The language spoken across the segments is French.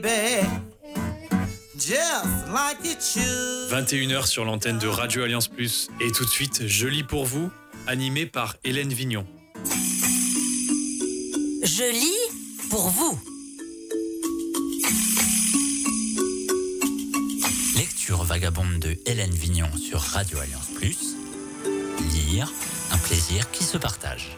21h sur l'antenne de Radio Alliance Plus. Et tout de suite, Je lis pour vous, animé par Hélène Vignon. Je lis pour vous. Lecture vagabonde de Hélène Vignon sur Radio Alliance Plus. Lire, un plaisir qui se partage.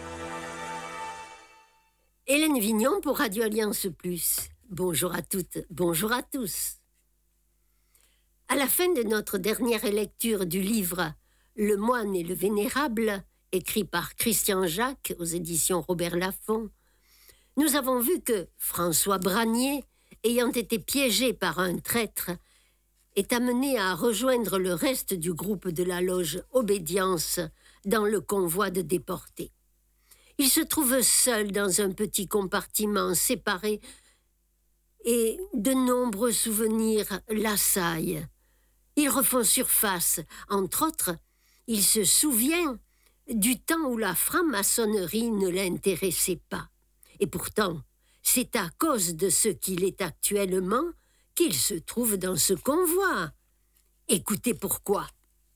Hélène Vignon pour Radio Alliance Plus. Bonjour à toutes, bonjour à tous. À la fin de notre dernière lecture du livre « Le moine et le vénérable », écrit par Christian Jacques aux éditions Robert Laffont, nous avons vu que François Branier, ayant été piégé par un traître, est amené à rejoindre le reste du groupe de la loge Obédience dans le convoi de déportés. Il se trouve seul dans un petit compartiment séparé et de nombreux souvenirs l'assaillent. Ils refont surface. Entre autres, il se souvient du temps où la franc-maçonnerie ne l'intéressait pas. Et pourtant, c'est à cause de ce qu'il est actuellement qu'il se trouve dans ce convoi. Écoutez pourquoi.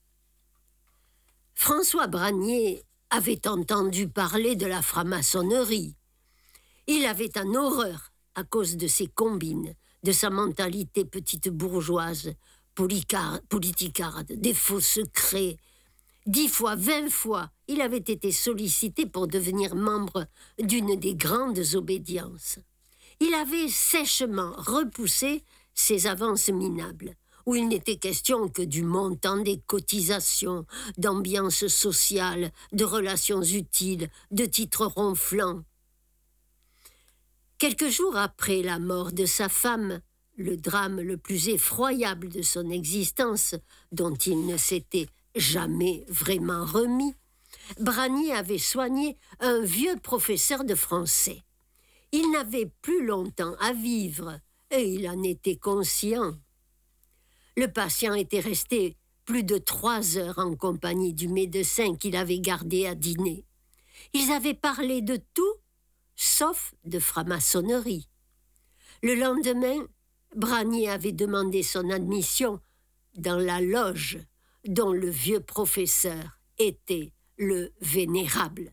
François Branier avait entendu parler de la franc-maçonnerie. Il avait en horreur à cause de ses combines, de sa mentalité petite bourgeoise, politicarde, des faux secrets. 10 fois, 20 fois, il avait été sollicité pour devenir membre d'une des grandes obédiences. Il avait sèchement repoussé ses avances minables, où il n'était question que du montant des cotisations, d'ambiance sociale, de relations utiles, de titres ronflants. Quelques jours après la mort de sa femme, le drame le plus effroyable de son existence, dont il ne s'était jamais vraiment remis, Branier avait soigné un vieux professeur de français. Il n'avait plus longtemps à vivre et il en était conscient. Le patient était resté plus de 3 heures en compagnie du médecin qu'il avait gardé à dîner. Ils avaient parlé de tout, sauf de franc-maçonnerie. Le lendemain, Branier avait demandé son admission dans la loge dont le vieux professeur était le vénérable.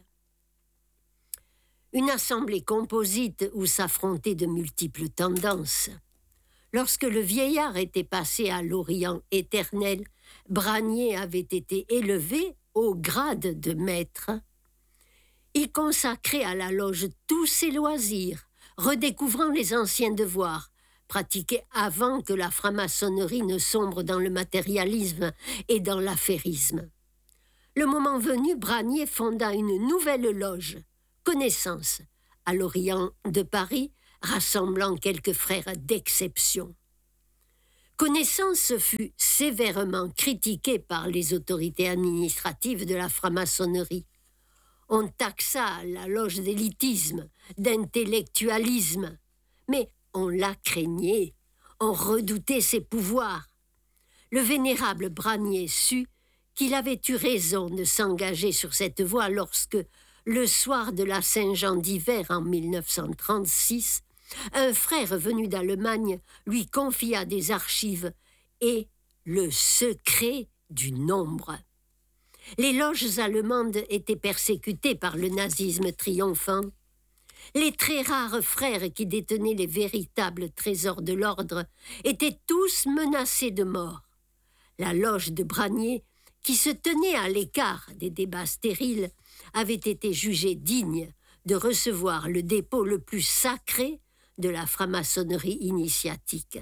Une assemblée composite où s'affrontaient de multiples tendances. Lorsque le vieillard était passé à l'Orient éternel, Branier avait été élevé au grade de maître. Il consacrait à la loge tous ses loisirs, redécouvrant les anciens devoirs, pratiqués avant que la franc-maçonnerie ne sombre dans le matérialisme et dans l'affairisme. Le moment venu, Branier fonda une nouvelle loge, Connaissance, à l'Orient de Paris, rassemblant quelques frères d'exception. Connaissance fut sévèrement critiquée par les autorités administratives de la franc-maçonnerie. On taxa la loge d'élitisme, d'intellectualisme, mais on la craignait, on redoutait ses pouvoirs. Le vénérable Branier sut qu'il avait eu raison de s'engager sur cette voie lorsque, le soir de la Saint-Jean d'hiver en 1936, un frère venu d'Allemagne lui confia des archives et le secret du nombre. Les loges allemandes étaient persécutées par le nazisme triomphant. Les très rares frères qui détenaient les véritables trésors de l'ordre étaient tous menacés de mort. La loge de Branier, qui se tenait à l'écart des débats stériles, avait été jugée digne de recevoir le dépôt le plus sacré de la franc-maçonnerie initiatique.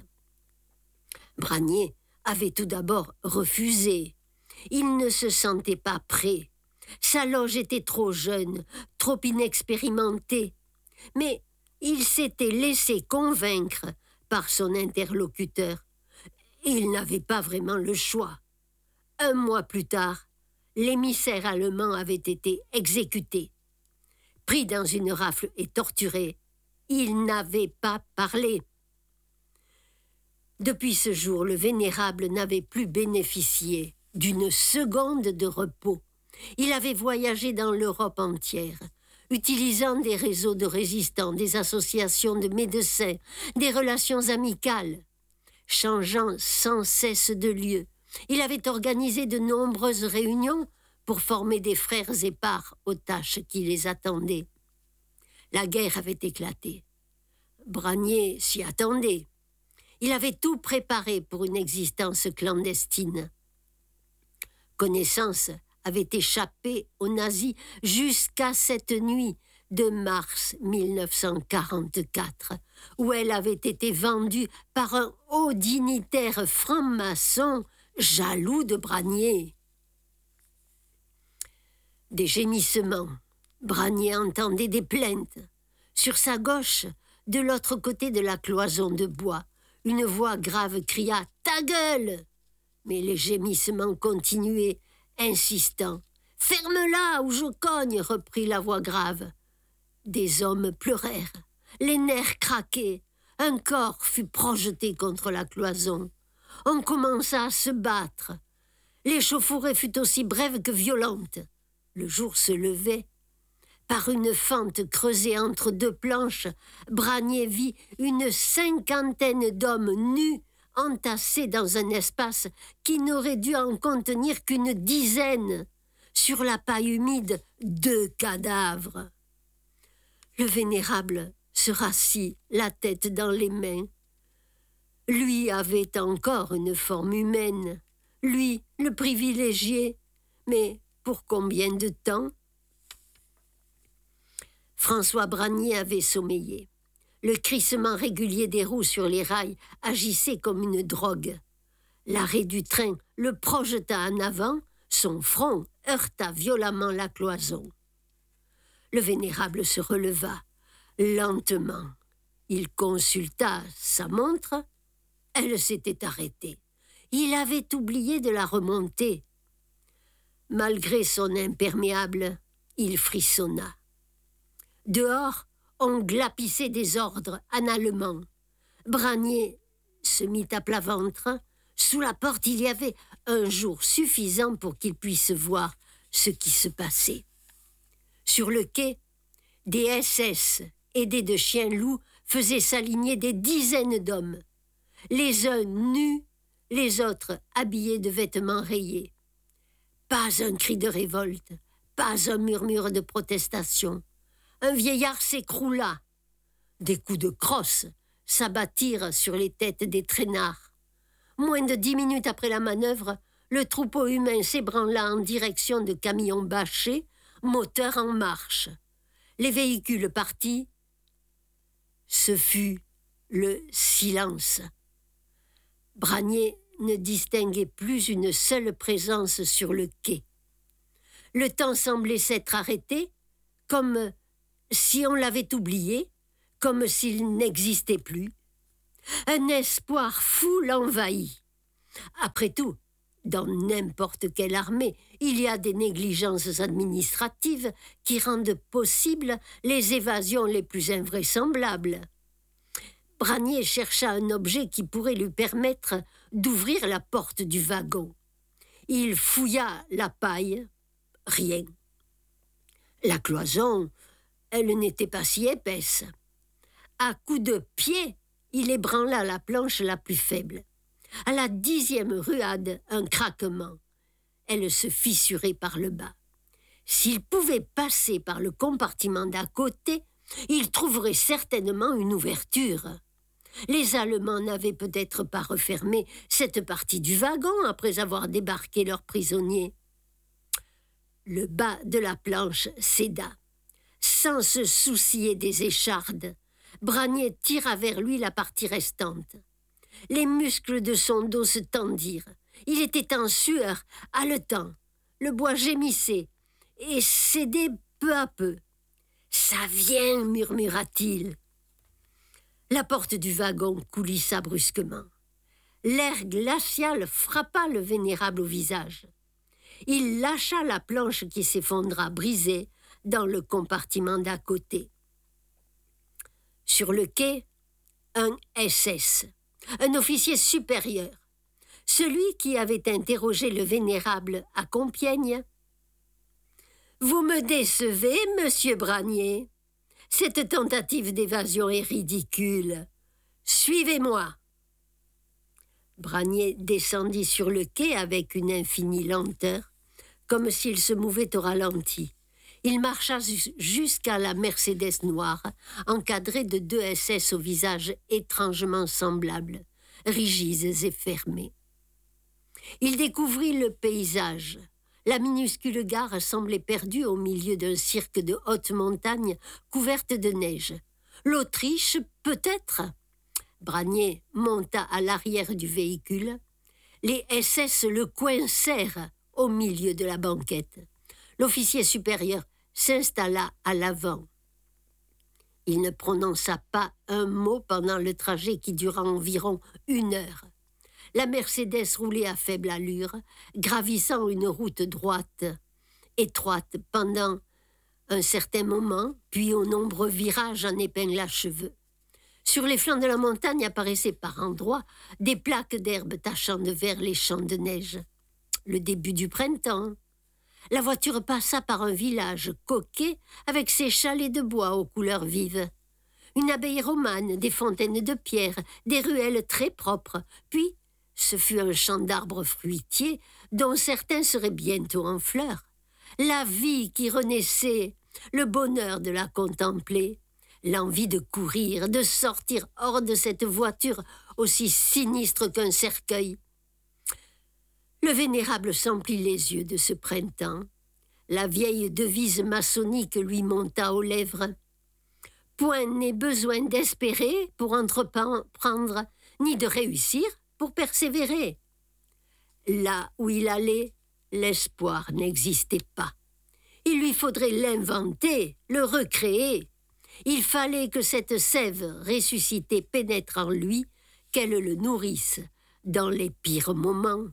Branier avait tout d'abord refusé. Il ne se sentait pas prêt. Sa loge était trop jeune, trop inexpérimentée. Mais il s'était laissé convaincre par son interlocuteur. Il n'avait pas vraiment le choix. 1 mois plus tard, l'émissaire allemand avait été exécuté. Pris dans une rafle et torturé, il n'avait pas parlé. Depuis ce jour, le vénérable n'avait plus bénéficié d'une seconde de repos. Il avait voyagé dans l'Europe entière, utilisant des réseaux de résistants, des associations de médecins, des relations amicales. Changeant sans cesse de lieu, il avait organisé de nombreuses réunions pour former des frères épars aux tâches qui les attendaient. La guerre avait éclaté. Branier s'y attendait. Il avait tout préparé pour une existence clandestine. Connaissance avait échappé aux nazis jusqu'à cette nuit de mars 1944, où elle avait été vendue par un haut dignitaire franc-maçon jaloux de Branier. Des gémissements. Branier entendait des plaintes. Sur sa gauche, de l'autre côté de la cloison de bois, une voix grave cria « Ta gueule !» Mais les gémissements continuaient, insistant. « Ferme-la ou je cogne !» reprit la voix grave. Des hommes pleurèrent, les nerfs craquaient, un corps fut projeté contre la cloison. On commença à se battre. L'échauffourée fut aussi brève que violente. Le jour se levait. Par une fente creusée entre deux planches, Branier vit une 50aine d'hommes nus entassés dans un espace qui n'aurait dû en contenir qu'une dizaine. Sur la paille humide, 2 cadavres. Le vénérable se rassit, la tête dans les mains. Lui avait encore une forme humaine, lui, le privilégié, mais pour combien de temps ? François Branier avait sommeillé. Le crissement régulier des roues sur les rails agissait comme une drogue. L'arrêt du train le projeta en avant, son front heurta violemment la cloison. Le vénérable se releva, lentement. Il consulta sa montre. Elle s'était arrêtée. Il avait oublié de la remonter. Malgré son imperméable, il frissonna. Dehors, on glapissait des ordres en allemand. Branier se mit à plat ventre. Sous la porte, il y avait un jour suffisant pour qu'il puisse voir ce qui se passait. Sur le quai, des SS, aidés de chiens-loups, faisaient s'aligner des dizaines d'hommes. Les uns nus, les autres habillés de vêtements rayés. Pas un cri de révolte, pas un murmure de protestation. Un vieillard s'écroula. Des coups de crosse s'abattirent sur les têtes des traînards. Moins de 10 minutes après la manœuvre, le troupeau humain s'ébranla en direction de camions bâchés, moteur en marche. Les véhicules partis. Ce fut le silence. Branier ne distinguait plus une seule présence sur le quai. Le temps semblait s'être arrêté, comme si on l'avait oublié, comme s'il n'existait plus. Un espoir fou l'envahit. Après tout, dans n'importe quelle armée, il y a des négligences administratives qui rendent possibles les évasions les plus invraisemblables. Branier chercha un objet qui pourrait lui permettre d'ouvrir la porte du wagon. Il fouilla la paille. Rien. La cloison, elle n'était pas si épaisse. À coups de pied, il ébranla la planche la plus faible. À la 10e ruade, un craquement. Elle se fissurait par le bas. S'il pouvait passer par le compartiment d'à côté, il trouverait certainement une ouverture. Les Allemands n'avaient peut-être pas refermé cette partie du wagon après avoir débarqué leurs prisonniers. Le bas de la planche céda. Sans se soucier des échardes, Branier tira vers lui la partie restante. Les muscles de son dos se tendirent. Il était en sueur, haletant. Le bois gémissait et cédait peu à peu. « Ça vient !» murmura-t-il. La porte du wagon coulissa brusquement. L'air glacial frappa le vénérable au visage. Il lâcha la planche qui s'effondra brisée dans le compartiment d'à côté. Sur le quai, un SS, un officier supérieur, celui qui avait interrogé le vénérable à Compiègne. Vous me décevez, monsieur Branier. Cette tentative d'évasion est ridicule. Suivez-moi. Branier descendit sur le quai avec une infinie lenteur, comme s'il se mouvait au ralenti. Il marcha jusqu'à la Mercedes noire, encadrée de 2 SS au visage étrangement semblables, rigides et fermés. Il découvrit le paysage. La minuscule gare semblait perdue au milieu d'un cirque de hautes montagnes couvertes de neige. L'Autriche, peut-être? Branier monta à l'arrière du véhicule. Les SS le coincèrent au milieu de la banquette. L'officier supérieur s'installa à l'avant. Il ne prononça pas un mot pendant le trajet qui dura environ 1 heure. La Mercedes roulait à faible allure, gravissant une route droite, étroite pendant un certain moment, puis aux nombreux virages en épingle à cheveux. Sur les flancs de la montagne apparaissaient par endroits des plaques d'herbe tachant de vert les champs de neige. Le début du printemps. La voiture passa par un village coquet avec ses chalets de bois aux couleurs vives. Une abbaye romane, des fontaines de pierre, des ruelles très propres. Puis, ce fut un champ d'arbres fruitiers dont certains seraient bientôt en fleurs. La vie qui renaissait, le bonheur de la contempler, l'envie de courir, de sortir hors de cette voiture aussi sinistre qu'un cercueil. Le vénérable s'emplit les yeux de ce printemps. La vieille devise maçonnique lui monta aux lèvres. Point n'est besoin d'espérer pour entreprendre, ni de réussir pour persévérer. Là où il allait, l'espoir n'existait pas. Il lui faudrait l'inventer, le recréer. Il fallait que cette sève ressuscitée pénètre en lui, qu'elle le nourrisse dans les pires moments.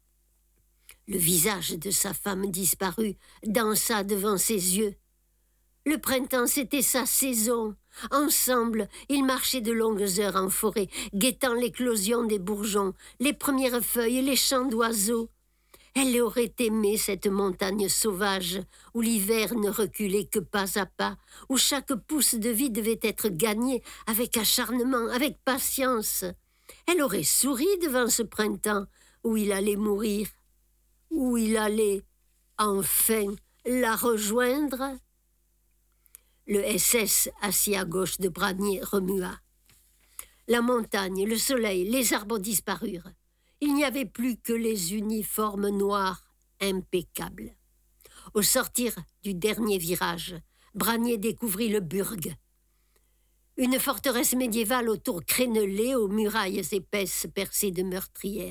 Le visage de sa femme disparue dansa devant ses yeux. Le printemps, c'était sa saison. Ensemble, ils marchaient de longues heures en forêt, guettant l'éclosion des bourgeons, les premières feuilles, les chants d'oiseaux. Elle aurait aimé cette montagne sauvage, où l'hiver ne reculait que pas à pas, où chaque pouce de vie devait être gagné avec acharnement, avec patience. Elle aurait souri devant ce printemps, où il allait mourir, où il allait enfin la rejoindre. Le SS, assis à gauche de Branier, remua. La montagne, le soleil, les arbres disparurent. Il n'y avait plus que les uniformes noirs impeccables. Au sortir du dernier virage, Branier découvrit le Burg. Une forteresse médiévale aux tours crénelées, aux murailles épaisses percées de meurtrières.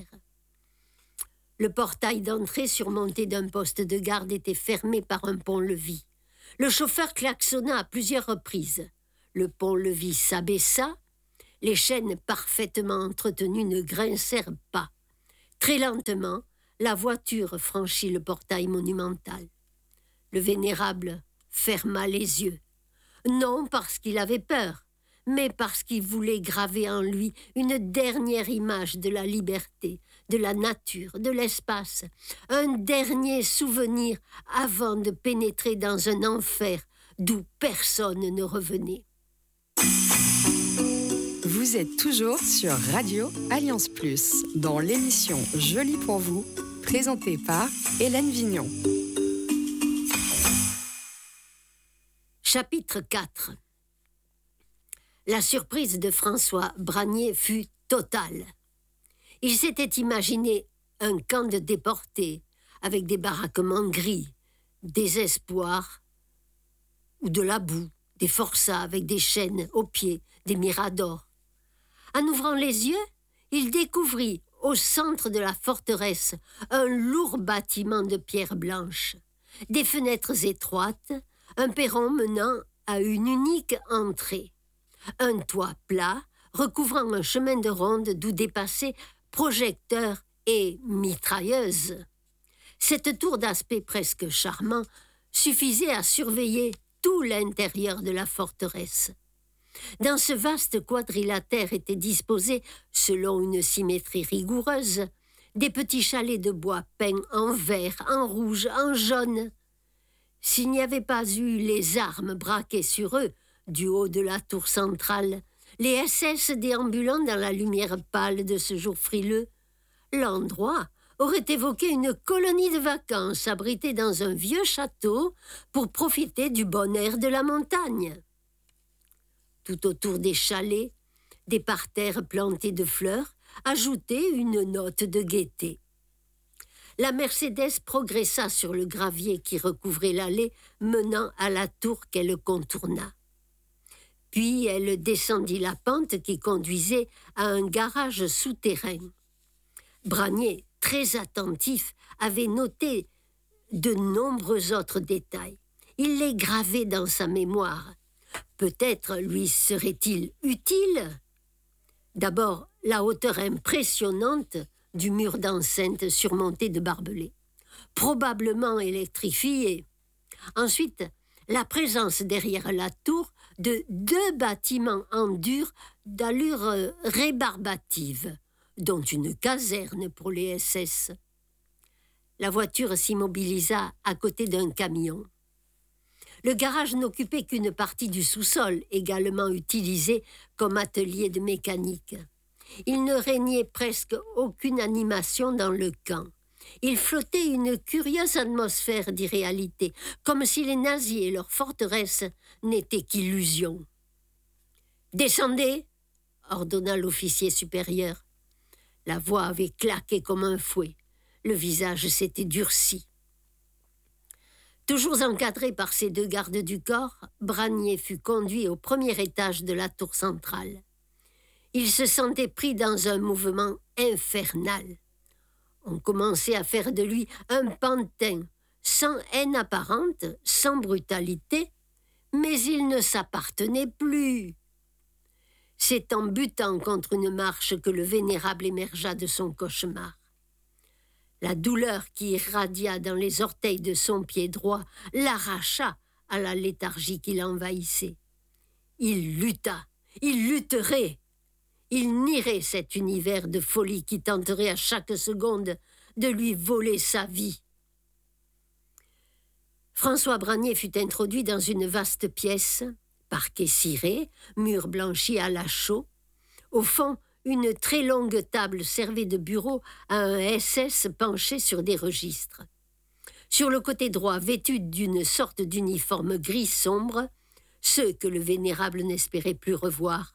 Le portail d'entrée surmonté d'un poste de garde était fermé par un pont-levis. Le chauffeur klaxonna à plusieurs reprises. Le pont-levis s'abaissa. Les chaînes parfaitement entretenues ne grincèrent pas. Très lentement, la voiture franchit le portail monumental. Le vénérable ferma les yeux. Non parce qu'il avait peur, mais parce qu'il voulait graver en lui une dernière image de la liberté, de la nature, de l'espace, un dernier souvenir avant de pénétrer dans un enfer d'où personne ne revenait. Vous êtes toujours sur Radio Alliance Plus, dans l'émission Je lis pour vous, présentée par Hélène Vignon. Chapitre 4. La surprise de François Branier fut totale. Il s'était imaginé un camp de déportés, avec des baraquements gris, des espoirs ou de la boue, des forçats avec des chaînes aux pieds, des miradors. En ouvrant les yeux, il découvrit au centre de la forteresse un lourd bâtiment de pierre blanche, des fenêtres étroites, un perron menant à une unique entrée. Un toit plat, recouvrant un chemin de ronde d'où dépassaient projecteurs et mitrailleuses. Cette tour d'aspect presque charmant suffisait à surveiller tout l'intérieur de la forteresse. Dans ce vaste quadrilatère étaient disposés, selon une symétrie rigoureuse, des petits chalets de bois peints en vert, en rouge, en jaune. S'il n'y avait pas eu les armes braquées sur eux, du haut de la tour centrale, les SS déambulant dans la lumière pâle de ce jour frileux, l'endroit aurait évoqué une colonie de vacances abritée dans un vieux château pour profiter du bon air de la montagne. Tout autour des chalets, des parterres plantés de fleurs ajoutaient une note de gaieté. La Mercedes progressa sur le gravier qui recouvrait l'allée menant à la tour qu'elle contourna. Puis elle descendit la pente qui conduisait à un garage souterrain. Branier, très attentif, avait noté de nombreux autres détails. Il les gravait dans sa mémoire. Peut-être lui serait-il utile? D'abord, la hauteur impressionnante du mur d'enceinte surmonté de barbelés, probablement électrifié. Ensuite, la présence derrière la tour de 2 bâtiments en dur d'allure rébarbative, dont une caserne pour les SS. La voiture s'immobilisa à côté d'un camion. Le garage n'occupait qu'une partie du sous-sol, également utilisé comme atelier de mécanique. Il ne régnait presque aucune animation dans le camp. Il flottait une curieuse atmosphère d'irréalité, comme si les nazis et leur forteresse n'étaient qu'illusions. « Descendez !» ordonna l'officier supérieur. La voix avait claqué comme un fouet. Le visage s'était durci. Toujours encadré par ses 2 gardes du corps, Branier fut conduit au premier étage de la tour centrale. Il se sentait pris dans un mouvement infernal. On commençait à faire de lui un pantin, sans haine apparente, sans brutalité, mais il ne s'appartenait plus. C'est en butant contre une marche que le vénérable émergea de son cauchemar. La douleur qui irradia dans les orteils de son pied droit l'arracha à la léthargie qui l'envahissait. Il lutta, il lutterait. Il nierait cet univers de folie qui tenterait à chaque seconde de lui voler sa vie. François Branier fut introduit dans une vaste pièce, parquet ciré, murs blanchis à la chaux. Au fond, une très longue table servait de bureau à un SS penché sur des registres. Sur le côté droit, vêtu d'une sorte d'uniforme gris sombre, ceux que le vénérable n'espérait plus revoir.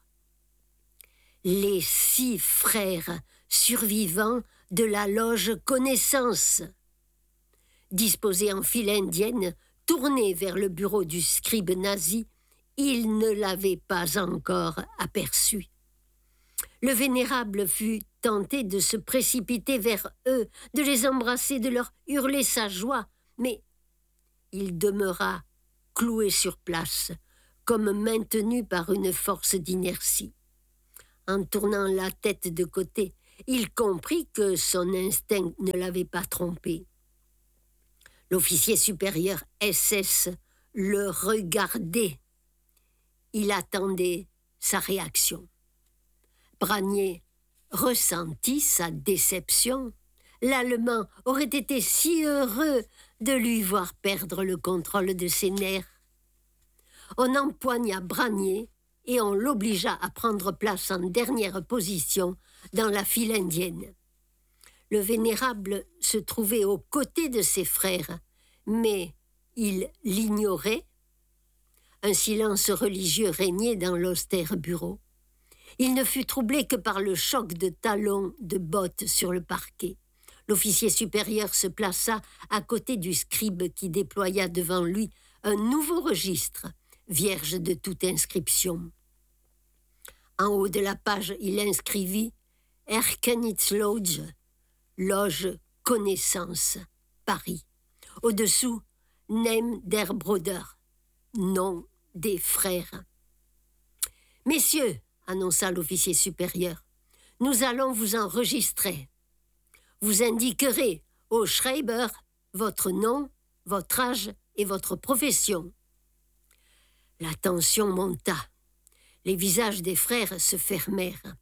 Les 6 frères survivants de la loge Connaissance. Disposés en file indienne, tournés vers le bureau du scribe nazi, ils ne l'avaient pas encore aperçu. Le vénérable fut tenté de se précipiter vers eux, de les embrasser, de leur hurler sa joie, mais il demeura cloué sur place, comme maintenu par une force d'inertie. En tournant la tête de côté, il comprit que son instinct ne l'avait pas trompé. L'officier supérieur SS le regardait. Il attendait sa réaction. Branier ressentit sa déception. L'Allemand aurait été si heureux de lui voir perdre le contrôle de ses nerfs. On empoigna Branier et on l'obligea à prendre place en dernière position dans la file indienne. Le vénérable se trouvait aux côtés de ses frères, mais il l'ignorait. Un silence religieux régnait dans l'austère bureau. Il ne fut troublé que par le choc de talons de bottes sur le parquet. L'officier supérieur se plaça à côté du scribe qui déploya devant lui un nouveau registre, vierge de toute inscription. En haut de la page, il inscrivit « Erkennitzlodge », loge Connaissance, Paris. Au-dessous, « Name der Brüder », nom des frères. « Messieurs », annonça l'officier supérieur, « nous allons vous enregistrer. Vous indiquerez au Schreiber votre nom, votre âge et votre profession. » La tension monta. Les visages des frères se fermèrent.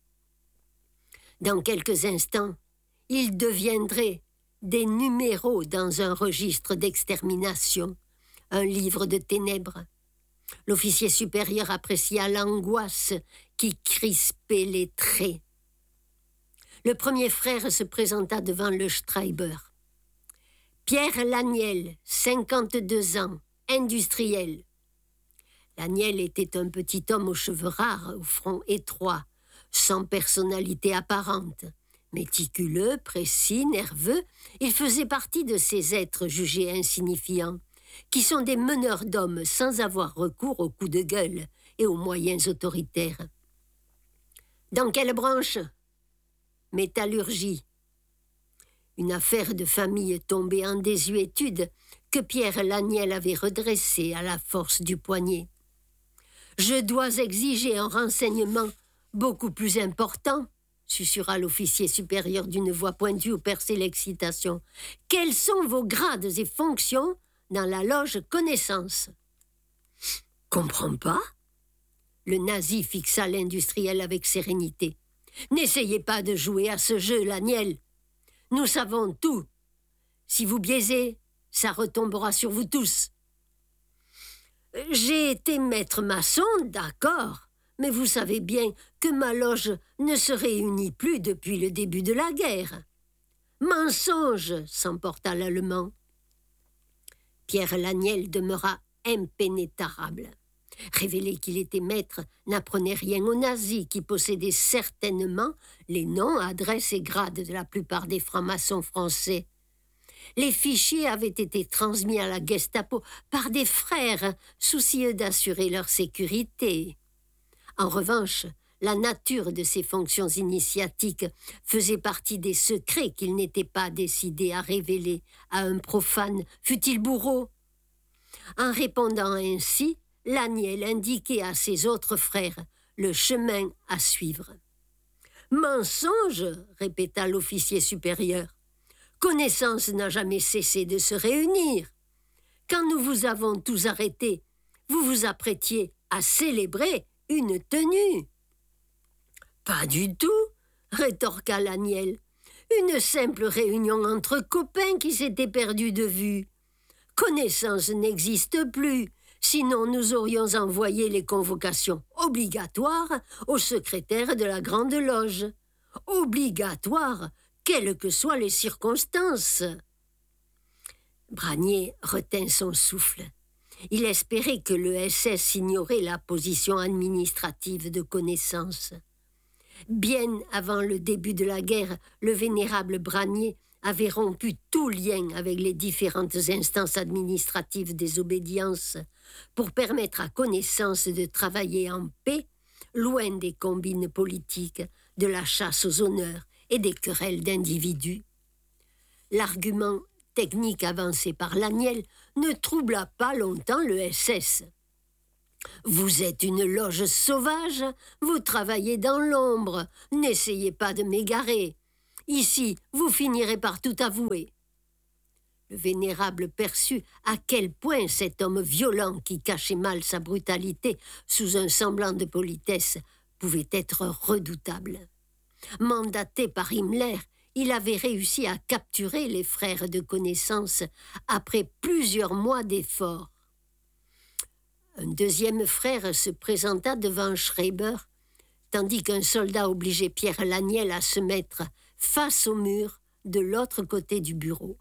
Dans quelques instants, ils deviendraient des numéros dans un registre d'extermination, un livre de ténèbres. L'officier supérieur apprécia l'angoisse qui crispait les traits. Le premier frère se présenta devant le Streiber. Pierre Laniel, 52 ans, industriel. Laniel était un petit homme aux cheveux rares, au front étroit, sans personnalité apparente. Méticuleux, précis, nerveux, il faisait partie de ces êtres jugés insignifiants, qui sont des meneurs d'hommes sans avoir recours aux coups de gueule et aux moyens autoritaires. Dans quelle branche ? Métallurgie. Une affaire de famille tombée en désuétude que Pierre Laniel avait redressée à la force du poignet. Je dois exiger un renseignement beaucoup plus important, susurra l'officier supérieur d'une voix pointue où perçait l'excitation. Quels sont vos grades et fonctions dans la loge Connaissance ? Comprends pas ? Le nazi fixa l'industriel avec sérénité. N'essayez pas de jouer à ce jeu, Laniel. Nous savons tout. Si vous biaisez, ça retombera sur vous tous. J'ai été maître maçon, d'accord, mais vous savez bien que ma loge ne se réunit plus depuis le début de la guerre. Mensonge, s'emporta l'Allemand. Pierre Laniel demeura impénétrable. Révéler qu'il était maître n'apprenait rien aux nazis qui possédaient certainement les noms, adresses et grades de la plupart des francs-maçons français. Les fichiers avaient été transmis à la Gestapo par des frères soucieux d'assurer leur sécurité. En revanche, la nature de ces fonctions initiatiques faisait partie des secrets qu'il n'était pas décidé à révéler à un profane, fût-il bourreau. En répondant ainsi, Laniel indiquait à ses autres frères le chemin à suivre. « Mensonge !» répéta l'officier supérieur. « Connaissance n'a jamais cessé de se réunir. Quand nous vous avons tous arrêtés, vous vous apprêtiez à célébrer une tenue. »« Pas du tout !» rétorqua Laniel. « Une simple réunion entre copains qui s'étaient perdus de vue. Connaissance n'existe plus. Sinon, nous aurions envoyé les convocations obligatoires au secrétaire de la Grande Loge. Obligatoires, quelles que soient les circonstances. » Bragnier retint son souffle. Il espérait que le SS ignorait la position administrative de Connaissance. Bien avant le début de la guerre, le vénérable Bragnier avait rompu tout lien avec les différentes instances administratives des obédiences pour permettre à Connaissance de travailler en paix, loin des combines politiques, de la chasse aux honneurs et des querelles d'individus. L'argument technique avancé par Laniel ne troubla pas longtemps le SS. « Vous êtes une loge sauvage, vous travaillez dans l'ombre, n'essayez pas de m'égarer. Ici, vous finirez par tout avouer. » Le vénérable perçut à quel point cet homme violent qui cachait mal sa brutalité sous un semblant de politesse pouvait être redoutable. Mandaté par Himmler, il avait réussi à capturer les frères de Connaissance après plusieurs mois d'efforts. Un deuxième frère se présenta devant Schreiber, tandis qu'un soldat obligeait Pierre Laniel à se mettre face au mur de l'autre côté du bureau.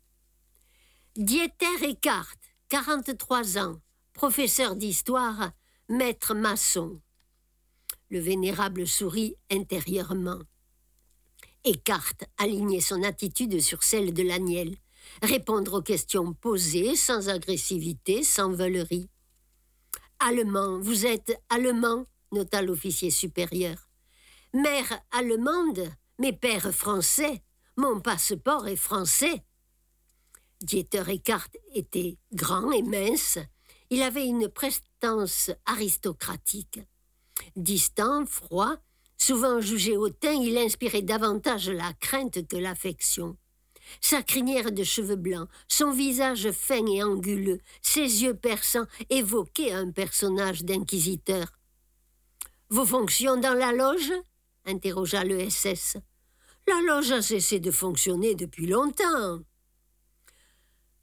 Dieter Eckart, 43 ans, professeur d'histoire, maître maçon. Le vénérable sourit intérieurement. Eckart alignait son attitude sur celle de Laniel, répondre aux questions posées sans agressivité, sans veulerie. « Allemand, vous êtes allemand ?» nota l'officier supérieur. « Mère allemande, mes pères français, mon passeport est français. » Dieter Eckart était grand et mince, il avait une prestance aristocratique. Distant, froid, souvent jugé hautain, il inspirait davantage la crainte que l'affection. Sa crinière de cheveux blancs, son visage fin et anguleux, ses yeux perçants évoquaient un personnage d'inquisiteur. « Vos fonctions dans la loge ?» interrogea le SS. « La loge a cessé de fonctionner depuis longtemps. »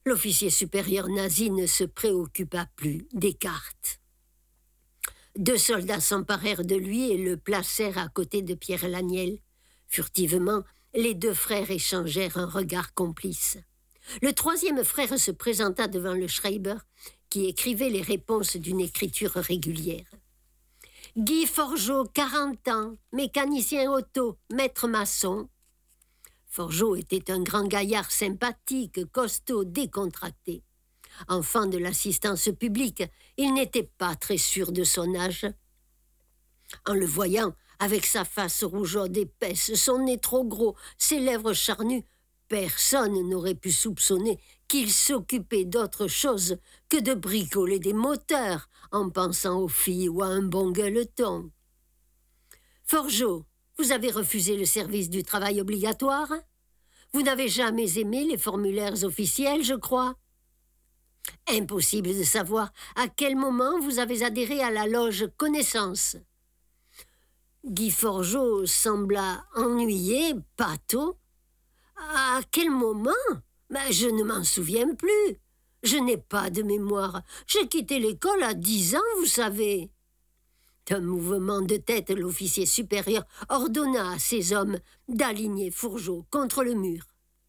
L'officier supérieur nazi ne se préoccupa plus des cartes. 2 soldats s'emparèrent de lui et le placèrent à côté de Pierre Laniel. Furtivement, les 2 frères échangèrent un regard complice. Le 3e frère se présenta devant le Schreiber, qui écrivait les réponses d'une écriture régulière. Guy Forgeot, 40 ans, mécanicien auto, maître maçon. Forgeot était un grand gaillard sympathique, costaud, décontracté. Enfant de l'assistance publique, il n'était pas très sûr de son âge. En le voyant, avec sa face rougeaude épaisse, son nez trop gros, ses lèvres charnues, personne n'aurait pu soupçonner qu'il s'occupait d'autre chose que de bricoler des moteurs en pensant aux filles ou à un bon gueuleton. « Forgeot, vous avez refusé le service du travail obligatoire ? Vous n'avez jamais aimé les formulaires officiels, je crois ? Impossible de savoir à quel moment vous avez adhéré à la loge Connaissance. » Guy Forgeot sembla ennuyé, pâteau. « À quel moment ? Je ne m'en souviens plus. Je n'ai pas de mémoire. J'ai quitté l'école à 10 ans, vous savez. » D'un mouvement de tête, l'officier supérieur ordonna à ses hommes d'aligner Forgeot contre le mur.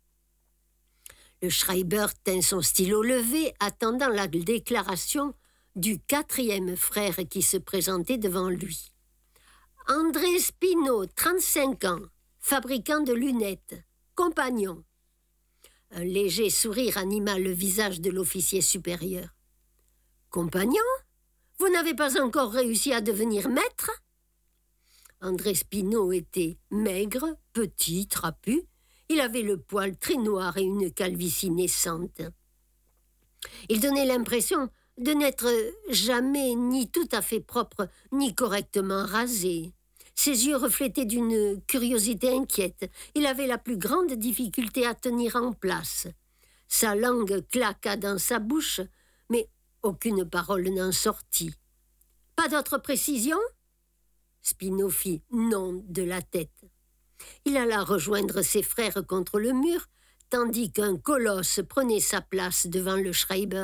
Le Schreiber tint son stylo levé, attendant la déclaration du 4e frère qui se présentait devant lui. André Spino, 35 ans, fabricant de lunettes, compagnon. Un léger sourire anima le visage de l'officier supérieur. Compagnon ? Vous n'avez pas encore réussi à devenir maître ? André Spino était maigre, petit, trapu. Il avait le poil très noir et une calvitie naissante. Il donnait l'impression de n'être jamais ni tout à fait propre, ni correctement rasé. Ses yeux reflétaient d'une curiosité inquiète. Il avait la plus grande difficulté à tenir en place. Sa langue claqua dans sa bouche, mais aucune parole n'en sortit. « Pas d'autres précisions ?» Spino fit non de la tête. Il alla rejoindre ses frères contre le mur, tandis qu'un colosse prenait sa place devant le Schreiber.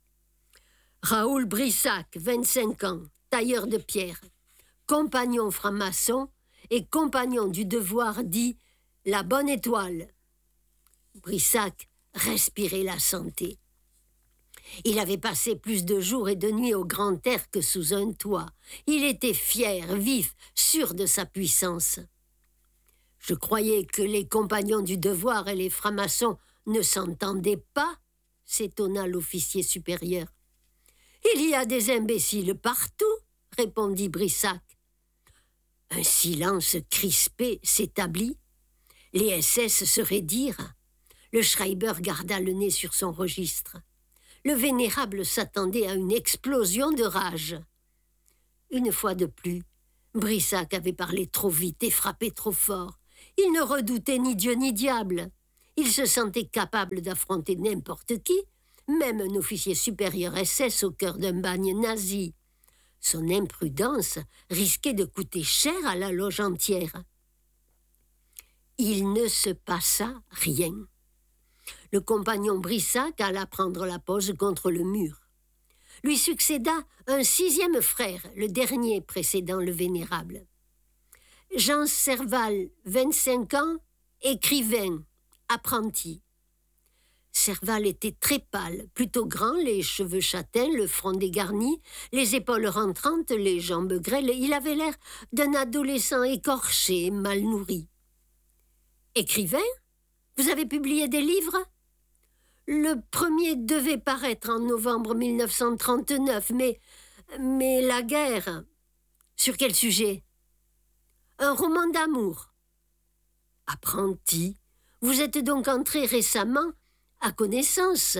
Raoul Brissac, 25 ans, tailleur de pierre, compagnon franc-maçon et compagnon du devoir dit « La Bonne Étoile ». Brissac respirait la santé. Il avait passé plus de jours et de nuits au grand air que sous un toit. Il était fier, vif, sûr de sa puissance. Je croyais que les compagnons du devoir et les francs-maçons ne s'entendaient pas, s'étonna l'officier supérieur. Il y a des imbéciles partout, répondit Brissac. Un silence crispé s'établit. Les SS se raidirent. Le Schreiber garda le nez sur son registre. Le vénérable s'attendait à une explosion de rage. Une fois de plus, Brissac avait parlé trop vite et frappé trop fort. Il ne redoutait ni Dieu ni diable. Il se sentait capable d'affronter n'importe qui, même un officier supérieur SS au cœur d'un bagne nazi. Son imprudence risquait de coûter cher à la loge entière. Il ne se passa rien. Le compagnon Brissac alla prendre la pose contre le mur. Lui succéda un 6e frère, le dernier précédant le vénérable. Jean Serval, 25 ans, écrivain, apprenti. Serval était très pâle, plutôt grand, les cheveux châtains, le front dégarni, les épaules rentrantes, les jambes grêles. Il avait l'air d'un adolescent écorché, mal nourri. Écrivain ? Vous avez publié des livres ? Le premier devait paraître en novembre 1939, mais la guerre... Sur quel sujet ? Un roman d'amour. Apprenti, vous êtes donc entré récemment à Connaissance.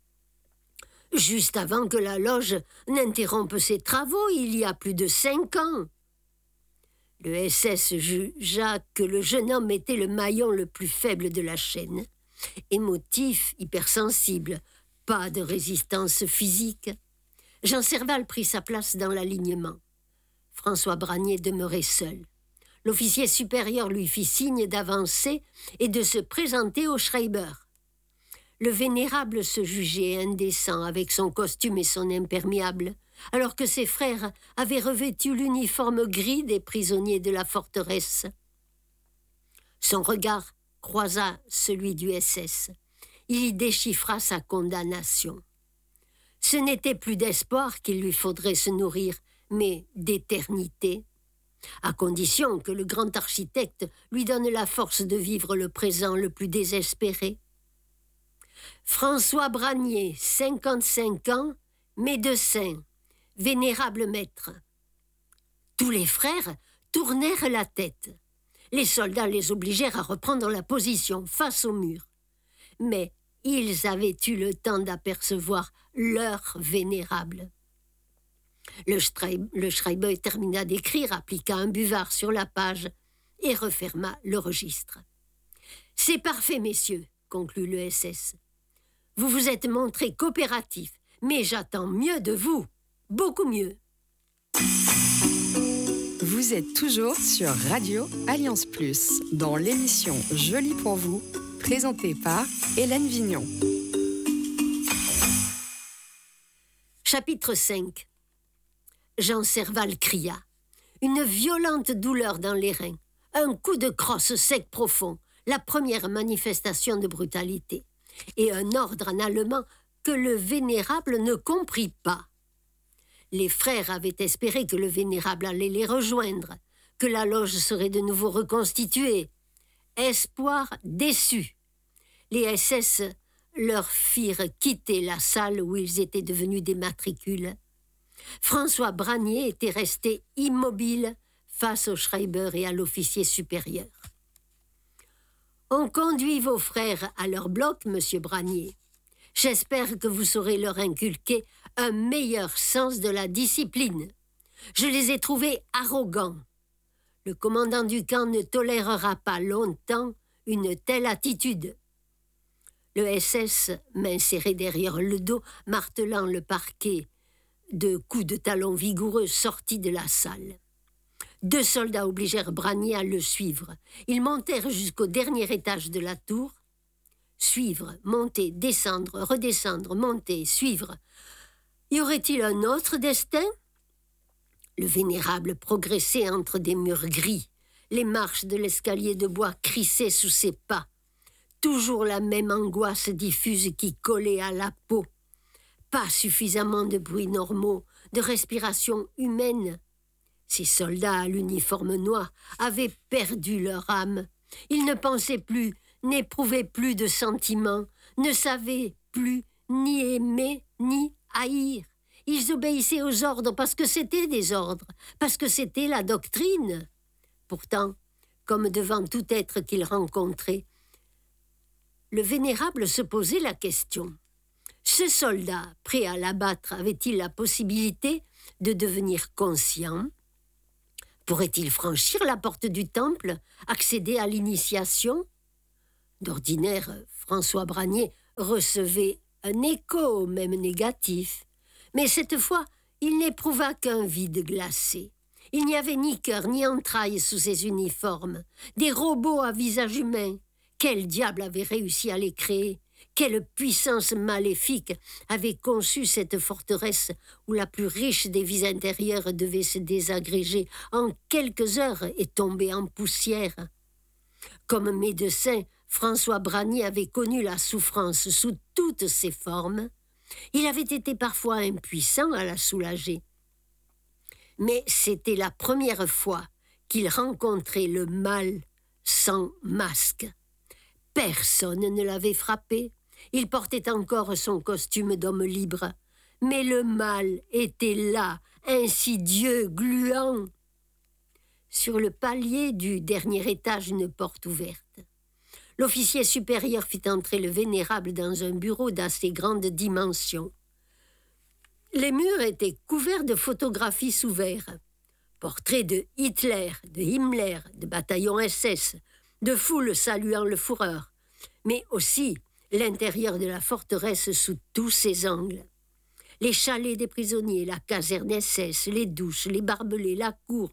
Juste avant que la loge n'interrompe ses travaux, il y a plus de 5 ans. Le SS jugea que le jeune homme était le maillon le plus faible de la chaîne. Émotif, hypersensible, pas de résistance physique. Jean Serval prit sa place dans l'alignement. François Branier demeurait seul. L'officier supérieur lui fit signe d'avancer et de se présenter au Schreiber. Le vénérable se jugeait indécent avec son costume et son imperméable, alors que ses frères avaient revêtu l'uniforme gris des prisonniers de la forteresse. Son regard croisa celui du SS. Il y déchiffra sa condamnation. Ce n'était plus d'espoir qu'il lui faudrait se nourrir, mais d'éternité, à condition que le grand architecte lui donne la force de vivre le présent le plus désespéré. François Branier, 55 ans, médecin, vénérable maître. Tous les frères tournèrent la tête. Les soldats les obligèrent à reprendre la position face au mur. Mais ils avaient eu le temps d'apercevoir leur vénérable. Le Schreiber termina d'écrire, appliqua un buvard sur la page et referma le registre. « C'est parfait, messieurs, » conclut le SS. « Vous vous êtes montrés coopératifs, mais j'attends mieux de vous, beaucoup mieux. » Vous êtes toujours sur Radio Alliance Plus, dans l'émission Joli pour vous, présentée par Hélène Vignon. Chapitre 5. Jean Serval cria. Une violente douleur dans les reins, un coup de crosse sec profond, la première manifestation de brutalité, et un ordre en allemand que le vénérable ne comprit pas. Les frères avaient espéré que le vénérable allait les rejoindre, que la loge serait de nouveau reconstituée. Espoir déçu. Les SS leur firent quitter la salle où ils étaient devenus des matricules. François Branier était resté immobile face au Schreiber et à l'officier supérieur. « On conduit vos frères à leur bloc, monsieur Branier. J'espère que vous saurez leur inculquer un meilleur sens de la discipline. Je les ai trouvés arrogants. Le commandant du camp ne tolérera pas longtemps une telle attitude. » Le SS, main serrée derrière le dos, martelant le parquet de coups de talon vigoureux, sortit de la salle. 2 soldats obligèrent Branier à le suivre. Ils montèrent jusqu'au dernier étage de la tour. Suivre, monter, descendre, redescendre, monter, suivre. Y aurait-il un autre destin? Le vénérable progressait entre des murs gris. Les marches de l'escalier de bois crissaient sous ses pas. Toujours la même angoisse diffuse qui collait à la peau. Pas suffisamment de bruits normaux, de respiration humaine. Ces soldats à l'uniforme noir avaient perdu leur âme. Ils ne pensaient plus, n'éprouvaient plus de sentiments, ne savaient plus ni aimer ni haïr. Ils obéissaient aux ordres parce que c'était des ordres, parce que c'était la doctrine. Pourtant, comme devant tout être qu'ils rencontraient, le vénérable se posait la question. Ce soldat, prêt à l'abattre, avait-il la possibilité de devenir conscient? Pourrait-il franchir la porte du temple, accéder à l'initiation? D'ordinaire, François Branier recevait un écho, même négatif. Mais cette fois, il n'éprouva qu'un vide glacé. Il n'y avait ni cœur ni entrailles sous ces uniformes. Des robots à visage humain. Quel diable avait réussi à les créer? Quelle puissance maléfique avait conçu cette forteresse où la plus riche des vies intérieures devait se désagréger en quelques heures et tomber en poussière? Comme médecin, François Branier avait connu la souffrance sous toutes ses formes. Il avait été parfois impuissant à la soulager. Mais c'était la première fois qu'il rencontrait le mal sans masque. Personne ne l'avait frappé. Il portait encore son costume d'homme libre. Mais le mal était là, insidieux, gluant. Sur le palier du dernier étage, une porte ouverte. L'officier supérieur fit entrer le vénérable dans un bureau d'assez grande dimension. Les murs étaient couverts de photographies sous verre. Portraits de Hitler, de Himmler, de bataillons SS, de foules saluant le Führer, mais aussi l'intérieur de la forteresse sous tous ses angles. Les chalets des prisonniers, la caserne SS, les douches, les barbelés, la cour.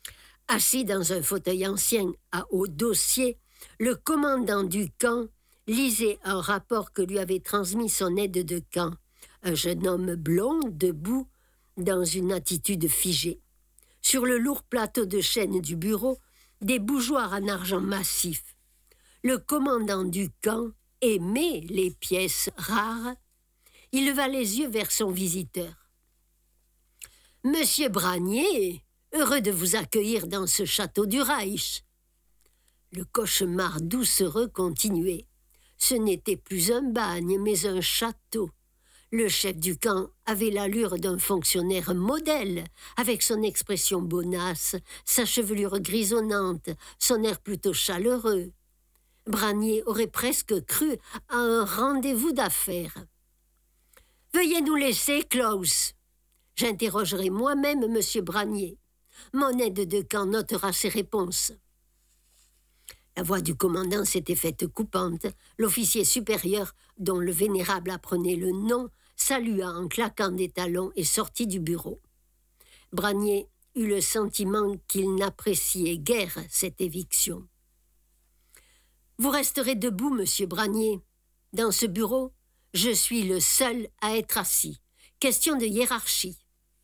Assis dans un fauteuil ancien à haut dossier, le commandant du camp lisait un rapport que lui avait transmis son aide de camp, un jeune homme blond, debout, dans une attitude figée. Sur le lourd plateau de chêne du bureau, des bougeoirs en argent massif. Le commandant du camp aimait les pièces rares. Il leva les yeux vers son visiteur. « Monsieur Bragnier, heureux de vous accueillir dans ce château du Reich. » Le cauchemar doucereux continuait. Ce n'était plus un bagne, mais un château. Le chef du camp avait l'allure d'un fonctionnaire modèle, avec son expression bonasse, sa chevelure grisonnante, son air plutôt chaleureux. Bragnier aurait presque cru à un rendez-vous d'affaires. « Veuillez nous laisser, Klaus. J'interrogerai moi-même M. Bragnier. Mon aide de camp notera ses réponses. » La voix du commandant s'était faite coupante. L'officier supérieur, dont le vénérable apprenait le nom, salua en claquant des talons et sortit du bureau. Bragnier eut le sentiment qu'il n'appréciait guère cette éviction. « Vous resterez debout, monsieur Bragnier. Dans ce bureau, je suis le seul à être assis. Question de hiérarchie. »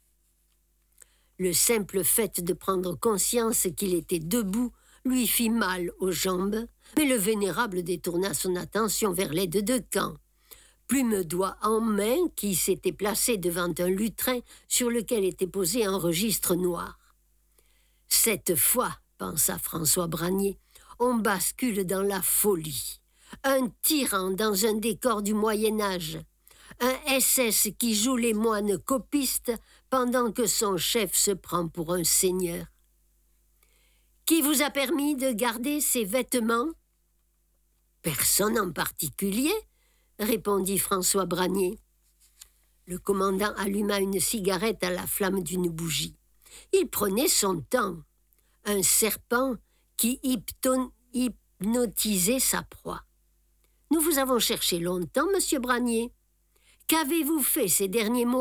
Le simple fait de prendre conscience qu'il était debout lui fit mal aux jambes, mais le vénérable détourna son attention vers l'aide de camp, plume-doigt en main qui s'était placé devant un lutrin sur lequel était posé un registre noir. « Cette fois, pensa François Bragnier, on bascule dans la folie. Un tyran dans un décor du Moyen-Âge. Un SS qui joue les moines copistes pendant que son chef se prend pour un seigneur. Qui vous a permis de garder ces vêtements ? Personne en particulier, répondit François Bragnier. Le commandant alluma une cigarette à la flamme d'une bougie. Il prenait son temps. Un serpent qui hypnotisait sa proie. Nous vous avons cherché longtemps, monsieur Bragnier. Qu'avez-vous fait ces derniers mois ?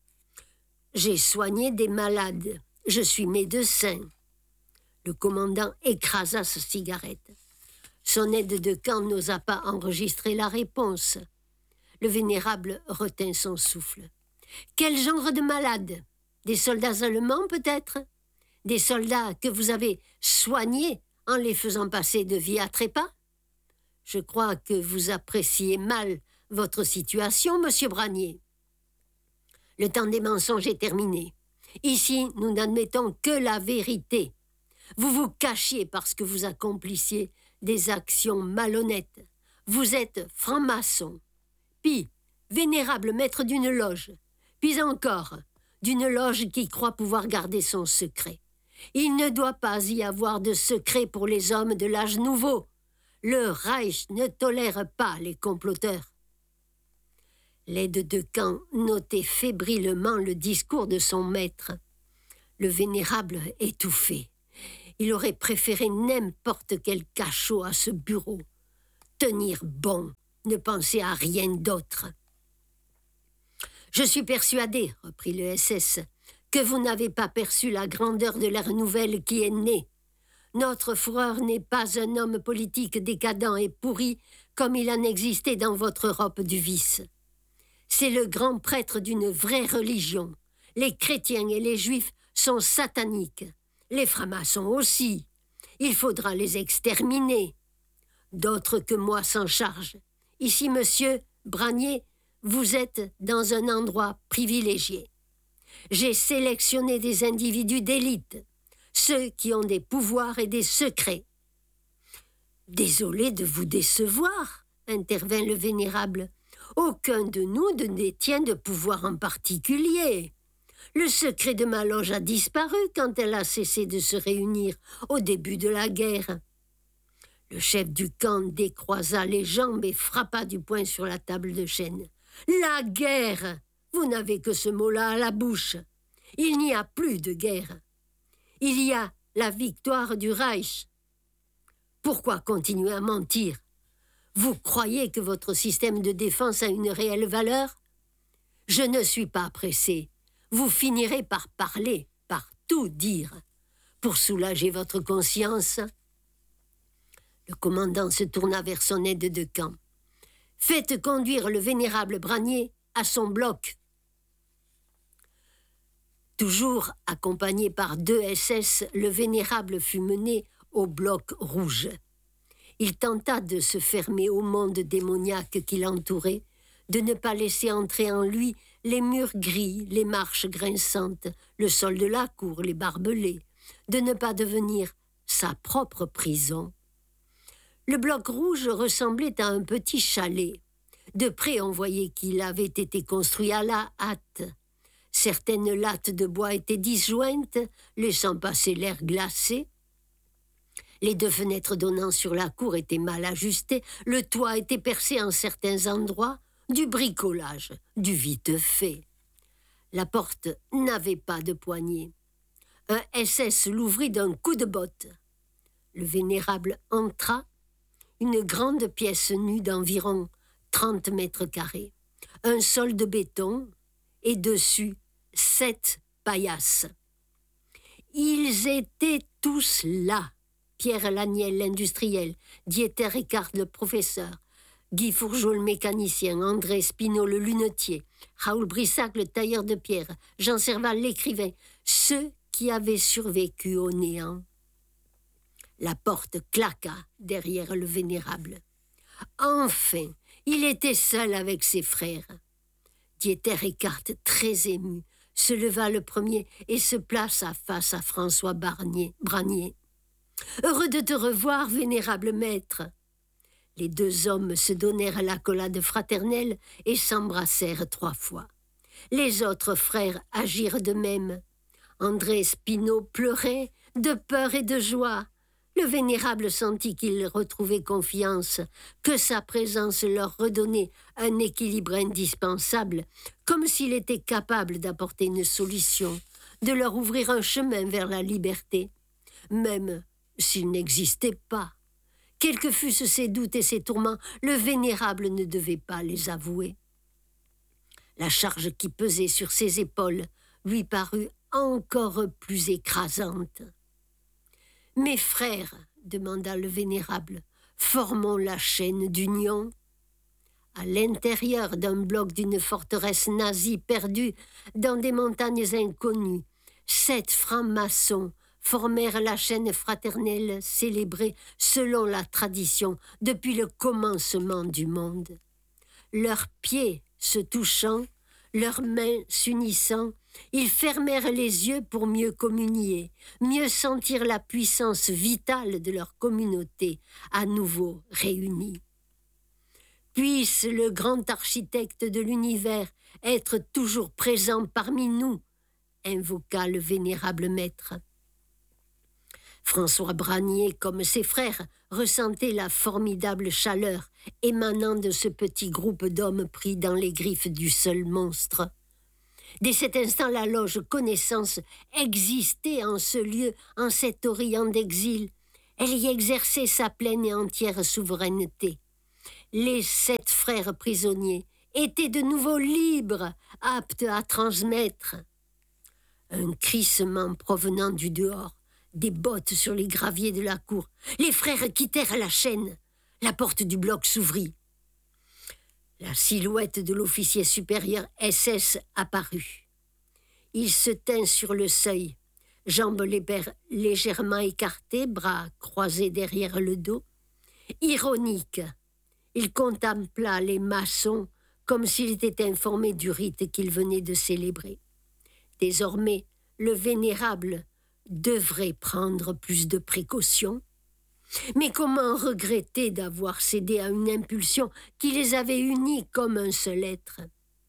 J'ai soigné des malades. Je suis médecin. Le commandant écrasa sa cigarette. Son aide de camp n'osa pas enregistrer la réponse. Le vénérable retint son souffle. Quel genre de malades ? Des soldats allemands, peut-être ? Des soldats que vous avez soignés en les faisant passer de vie à trépas ? Je crois que vous appréciez mal votre situation, monsieur Bragnier. Le temps des mensonges est terminé. Ici, nous n'admettons que la vérité. Vous vous cachiez parce que vous accomplissiez des actions malhonnêtes. Vous êtes franc-maçon. Puis, vénérable maître d'une loge. Puis encore, d'une loge qui croit pouvoir garder son secret. Il ne doit pas y avoir de secret pour les hommes de l'âge nouveau. Le Reich ne tolère pas les comploteurs. L'aide de camp notait fébrilement le discours de son maître. Le vénérable étouffait. Il aurait préféré n'importe quel cachot à ce bureau. Tenir bon, ne penser à rien d'autre. « Je suis persuadé, reprit le SS, que vous n'avez pas perçu la grandeur de l'ère nouvelle qui est née. Notre Führer n'est pas un homme politique décadent et pourri comme il en existait dans votre Europe du vice. C'est le grand prêtre d'une vraie religion. Les chrétiens et les juifs sont sataniques. Les francs-maçons aussi. Il faudra les exterminer. D'autres que moi s'en chargent. Ici, monsieur Bragnier, vous êtes dans un endroit privilégié. J'ai sélectionné des individus d'élite, ceux qui ont des pouvoirs et des secrets. « Désolé de vous décevoir, » intervint le vénérable. « Aucun de nous ne détient de pouvoir en particulier. Le secret de ma loge a disparu quand elle a cessé de se réunir au début de la guerre. » Le chef du camp décroisa les jambes et frappa du poing sur la table de chêne. « La guerre ! Vous n'avez que ce mot-là à la bouche. Il n'y a plus de guerre. Il y a la victoire du Reich. Pourquoi continuer à mentir ? Vous croyez que votre système de défense a une réelle valeur ? Je ne suis pas pressé. Vous finirez par parler, par tout dire, pour soulager votre conscience. » Le commandant se tourna vers son aide de camp. « Faites conduire le vénérable Branier à son bloc. » Toujours accompagné par 2 SS, le vénérable fut mené au bloc rouge. Il tenta de se fermer au monde démoniaque qui l'entourait, de ne pas laisser entrer en lui les murs gris, les marches grinçantes, le sol de la cour, les barbelés, de ne pas devenir sa propre prison. Le bloc rouge ressemblait à un petit chalet. De près, on voyait qu'il avait été construit à la hâte. Certaines lattes de bois étaient disjointes, laissant passer l'air glacé. Les 2 fenêtres donnant sur la cour étaient mal ajustées, le toit était percé en certains endroits, du bricolage, du vite fait. La porte n'avait pas de poignée. Un SS l'ouvrit d'un coup de botte. Le vénérable entra, une grande pièce nue d'environ 30 mètres carrés, un sol de béton et dessus 7 paillasses. Ils étaient tous là. Pierre Laniel, l'industriel, Dieter Ricard, le professeur, Guy Fourgeau, le mécanicien, André Spinot, le lunetier, Raoul Brissac, le tailleur de pierre, Jean Serval, l'écrivain, ceux qui avaient survécu au néant. La porte claqua derrière le vénérable. Enfin, il était seul avec ses frères. Dieter Ricard, très ému, se leva le premier et se plaça face à François Branier. « Heureux de te revoir, vénérable maître !» Les 2 hommes se donnèrent l'accolade fraternelle et s'embrassèrent 3 fois. Les autres frères agirent de même. André Spinot pleurait de peur et de joie. Le vénérable sentit qu'il retrouvait confiance, que sa présence leur redonnait un équilibre indispensable, comme s'il était capable d'apporter une solution, de leur ouvrir un chemin vers la liberté, même s'il n'existait pas. Quels que fussent ses doutes et ses tourments, le vénérable ne devait pas les avouer. La charge qui pesait sur ses épaules lui parut encore plus écrasante. « Mes frères, demanda le vénérable, formons la chaîne d'union. » À l'intérieur d'un bloc d'une forteresse nazie perdue dans des montagnes inconnues, 7 francs-maçons formèrent la chaîne fraternelle célébrée selon la tradition depuis le commencement du monde. Leurs pieds se touchant, leurs mains s'unissant, ils fermèrent les yeux pour mieux communier, mieux sentir la puissance vitale de leur communauté à nouveau réunie. Puisse le grand architecte de l'univers être toujours présent parmi nous, invoqua le vénérable maître. François Branier, comme ses frères, ressentait la formidable chaleur émanant de ce petit groupe d'hommes pris dans les griffes du seul monstre. Dès cet instant, la loge Connaissance existait en ce lieu, en cet Orient d'exil. Elle y exerçait sa pleine et entière souveraineté. Les 7 frères prisonniers étaient de nouveau libres, aptes à transmettre. Un crissement provenant du dehors, des bottes sur les graviers de la cour. Les frères quittèrent la chaîne. La porte du bloc s'ouvrit. La silhouette de l'officier supérieur SS apparut. Il se tint sur le seuil, jambes légèrement écartées, bras croisés derrière le dos. Ironique, il contempla les maçons comme s'il était informé du rite qu'il venait de célébrer. Désormais, le vénérable devrait prendre plus de précautions. Mais comment regretter d'avoir cédé à une impulsion qui les avait unis comme un seul être?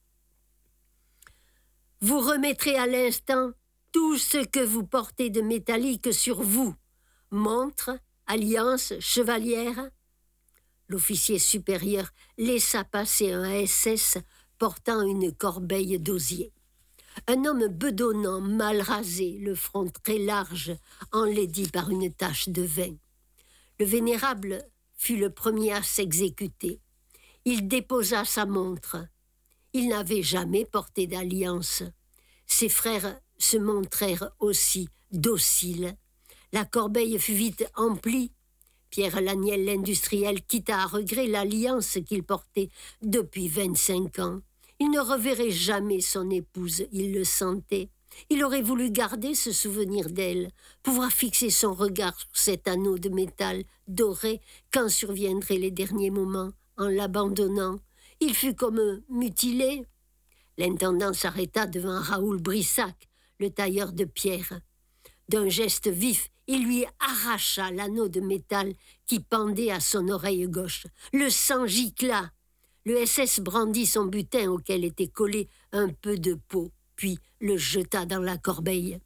Vous remettrez à l'instant tout ce que vous portez de métallique sur vous, montre, alliance, chevalière. L'officier supérieur laissa passer un SS portant une corbeille d'osier. Un homme bedonnant, mal rasé, le front très large, enlaidi par une tache de vin. Le vénérable fut le premier à s'exécuter. Il déposa sa montre. Il n'avait jamais porté d'alliance. Ses frères se montrèrent aussi dociles. La corbeille fut vite emplie, Pierre Laniel, l'industriel, quitta à regret l'alliance qu'il portait depuis 25 ans. Il ne reverrait jamais son épouse, il le sentait. Il aurait voulu garder ce souvenir d'elle, pouvoir fixer son regard sur cet anneau de métal doré quand surviendraient les derniers moments. En l'abandonnant, il fut comme mutilé. L'intendant s'arrêta devant Raoul Brissac, le tailleur de pierre. D'un geste vif, il lui arracha l'anneau de métal qui pendait à son oreille gauche. Le sang gicla. Le SS brandit son butin auquel était collé un peu de peau, puis le jeta dans la corbeille.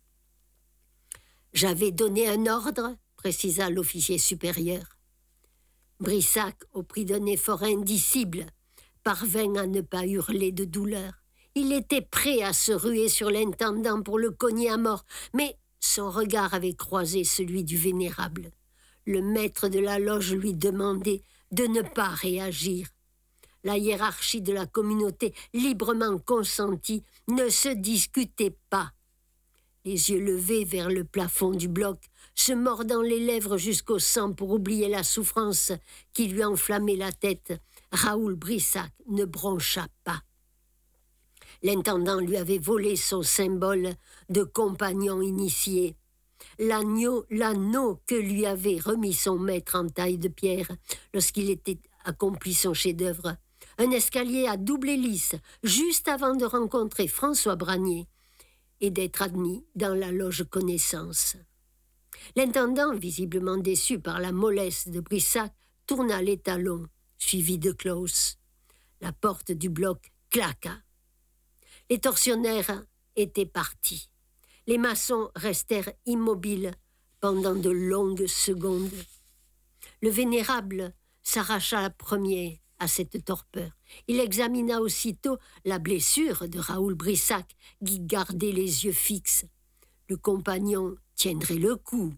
« J'avais donné un ordre, » précisa l'officier supérieur. Brissac, au prix d'un effort indicible, parvint à ne pas hurler de douleur. Il était prêt à se ruer sur l'intendant pour le cogner à mort, mais son regard avait croisé celui du vénérable. Le maître de la loge lui demandait de ne pas réagir. La hiérarchie de la communauté, librement consentie, ne se discutait pas. Les yeux levés vers le plafond du bloc, se mordant les lèvres jusqu'au sang pour oublier la souffrance qui lui enflammait la tête, Raoul Brissac ne broncha pas. L'intendant lui avait volé son symbole de compagnon initié. L'anneau que lui avait remis son maître en taille de pierre lorsqu'il était accompli son chef-d'œuvre. Un escalier à double hélice, juste avant de rencontrer François Branier et d'être admis dans la loge connaissance. L'intendant, visiblement déçu par la mollesse de Brissac, tourna les talons, suivi de Claus. La porte du bloc claqua. Les tortionnaires étaient partis. Les maçons restèrent immobiles pendant de longues secondes. Le vénérable s'arracha premier à cette torpeur. Il examina aussitôt la blessure de Raoul Brissac, qui gardait les yeux fixes. Le compagnon tiendrait le coup.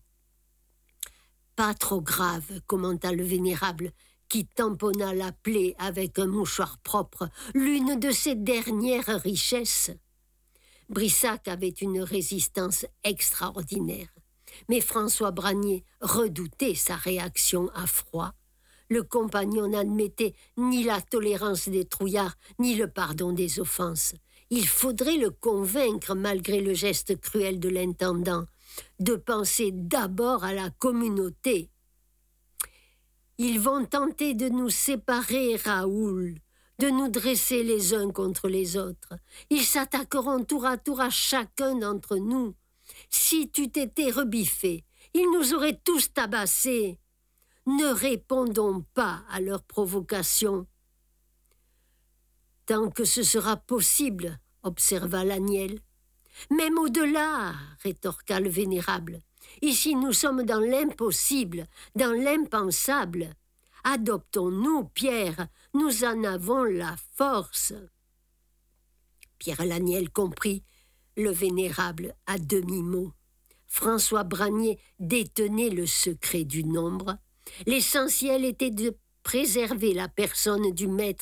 Pas trop grave, commenta le vénérable, qui tamponna la plaie avec un mouchoir propre, l'une de ses dernières richesses. Brissac avait une résistance extraordinaire, mais François Branier redoutait sa réaction à froid. Le compagnon n'admettait ni la tolérance des trouillards, ni le pardon des offenses. Il faudrait le convaincre, malgré le geste cruel de l'intendant, de penser d'abord à la communauté. « Ils vont tenter de nous séparer, Raoul, de nous dresser les uns contre les autres. Ils s'attaqueront tour à chacun d'entre nous. Si tu t'étais rebiffé, ils nous auraient tous tabassés. Ne répondons pas à leurs provocations. » « Tant que ce sera possible, » observa Laniel. « Même au-delà, » rétorqua le vénérable. « Ici, nous sommes dans l'impossible, dans l'impensable. Adoptons-nous, Pierre, nous en avons la force. » Pierre Laniel comprit le vénérable à demi-mot. François Branier détenait le secret du nombre. L'essentiel était de préserver la personne du maître